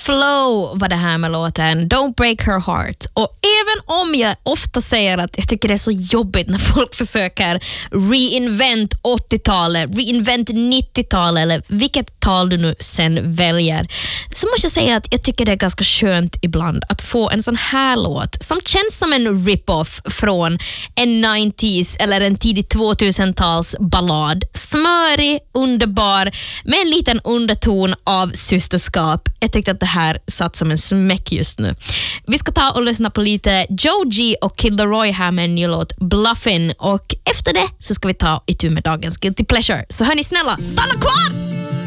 Flow var det här med låten Don't Break Her Heart. Och även om jag ofta säger att jag tycker det är så jobbigt när folk försöker reinvent 80-talet, reinvent 90-talet eller vilket tal du nu sen väljer, så måste jag säga att jag tycker det är ganska skönt ibland att få en sån här låt som känns som en rip-off från en 90s eller en tidig 2000-tals ballad. Smörig, underbar, med en liten underton av systerskap. Jag tyckte att det här satt som en smäck just nu. Vi ska ta och lyssna på lite Joe G och Kid Laroi här med en ny låt, Bluffin', och efter det så ska vi ta itu med dagens Guilty Pleasure. Så hörni snälla, stanna kvar!